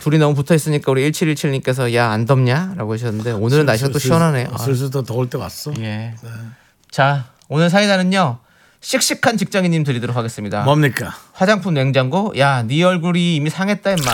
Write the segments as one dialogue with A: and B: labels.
A: 둘이 너무 붙어 있으니까 우리 1717님께서 야, 안 덥냐? 라고 하셨는데 오늘은 날씨가 또 시원하네요.
B: 슬슬 더 더울 때 왔어.
A: 예.
B: 네.
A: 자, 오늘 사이다는요. 씩씩한 직장인님 드리도록 하겠습니다.
B: 뭡니까?
A: 화장품 냉장고. 야, 네 얼굴이 이미 상했다 임마.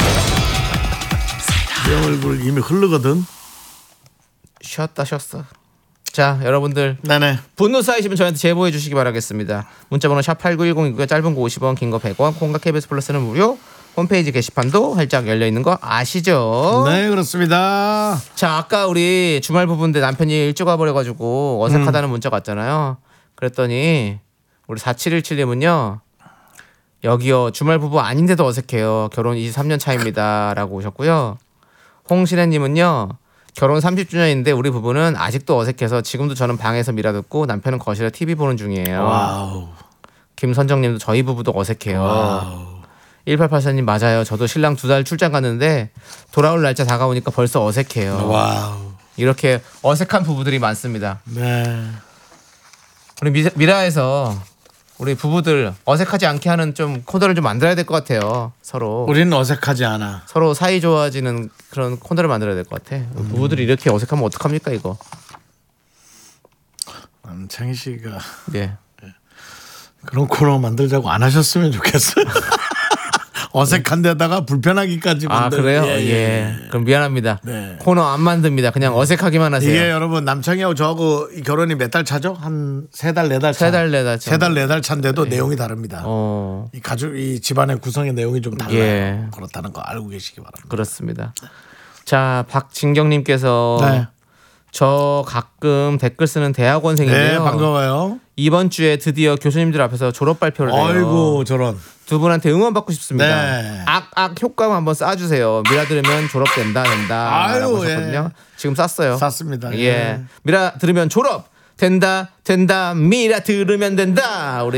B: 내 얼굴 이미 흐르거든.
A: 쉬었다. 자, 여러분들
B: 네네.
A: 분노 쌓이시면 저희한테 제보해 주시기 바라겠습니다. 문자번호 샵8910이고요. 짧은 거 50원, 긴 거 100원, 콩과 KBS 플러스는 무료. 홈페이지 게시판도 활짝 열려있는 거 아시죠?
B: 네, 그렇습니다.
A: 자, 아까 우리 주말 부부인데 남편이 일찍 와버려가지고 어색하다는 문자가 왔잖아요. 그랬더니 우리 4717님은요. 여기요, 주말 부부 아닌데도 어색해요. 결혼 23년 차입니다 라고 오셨고요. 홍신혜님은요. 결혼 30주년인데 우리 부부는 아직도 어색해서 지금도 저는 방에서 미라 듣고 남편은 거실에 TV 보는 중이에요.
B: 와우.
A: 김선정님도 저희 부부도 어색해요.
B: 와우.
A: 1884님 맞아요. 저도 신랑 2달 출장 갔는데 돌아올 날짜 다가오니까 벌써 어색해요.
B: 와우.
A: 이렇게 어색한 부부들이 많습니다.
B: 네.
A: 우리 미라에서 우리 부부들 어색하지 않게 하는 좀 코너를 좀 만들어야 될 것 같아요. 서로.
B: 우리는 어색하지 않아.
A: 서로 사이 좋아지는 그런 코너를 만들어야 될 것 같아. 부부들이 이렇게 어색하면 어떡합니까 이거.
B: 창희 씨가
A: 예.
B: 그런 코너 만들자고 안 하셨으면 좋겠어요. 어색한 데다가 불편하기까지
A: 아, 그래요? 예. 그럼 미안합니다.
B: 네.
A: 코너 안 만듭니다. 그냥 어색하기만 하세요.
B: 이게 여러분 남창희하고 저하고 이 결혼이 몇 달 차죠? 한 3달 4달 차.
A: 3달 4달 차.
B: 3달 4달 차인데도 내용이 다릅니다.
A: 어.
B: 이 가족 이 집안의 구성의 내용이 좀 달라요.
A: 예.
B: 그렇다는 거 알고 계시기 바랍니다.
A: 그렇습니다. 자, 박진경님께서
B: 네.
A: 저 가끔 댓글 쓰는 대학원생인데요.
B: 네, 반가워요.
A: 이번 주에 드디어 교수님들 앞에서 졸업 발표를 해요.
B: 아이고 저런.
A: 두 분한테 응원 받고 싶습니다.
B: 네.
A: 악악 효과음 한번 쏴주세요. 미라 들으면 졸업된다
B: 아유,
A: 라고 하셨거든요.
B: 예.
A: 지금 쐈어요.
B: 쌌습니다.
A: 예. 미라 들으면 졸업 된다 미라 들으면 된다. 우리